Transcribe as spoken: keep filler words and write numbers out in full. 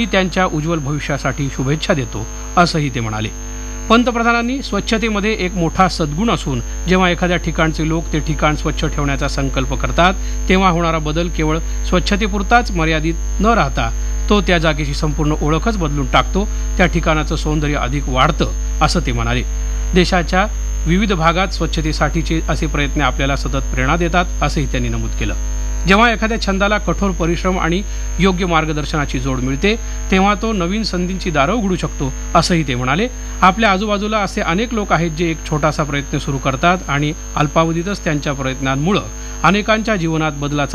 त्यांच्या उज्ज्वल भविष्यासाठी शुभेच्छा देतो असंही ते म्हणाले. पंतप्रधानांनी स्वच्छतेमध्ये एक मोठा सद्गुण असून जेव्हा एखाद्या ठिकाणचे लोक ते ठिकाण स्वच्छ ठेवण्याचा संकल्प करतात तेव्हा होणारा बदल केवळ स्वच्छतेपुरताच मर्यादित न राहता तो त्या जागेची संपूर्ण ओळखच बदलून टाकतो. त्या ठिकाणाचं सौंदर्य अधिक वाढतं असं ते म्हणाले. देशाच्या विविध भागात स्वच्छतेसाठीचे असे प्रयत्न आपल्याला सतत प्रेरणा देतात असंही त्यांनी नमूद केलं. जेव्हा एखाद्या छंदाला कठोर परिश्रम आणि योग्य मार्गदर्शनाची जोड मिळते तेव्हा तो नवीन संधींची दारं उघडू शकतो असंही ते म्हणाले. आपल्या आजूबाजूला असे अनेक लोक आहेत जे एक छोटासा प्रयत्न सुरू करतात आणि अल्पावधीतच त्यांच्या प्रयत्नांमुळे अनेकांच्या जीवनात बदलाचा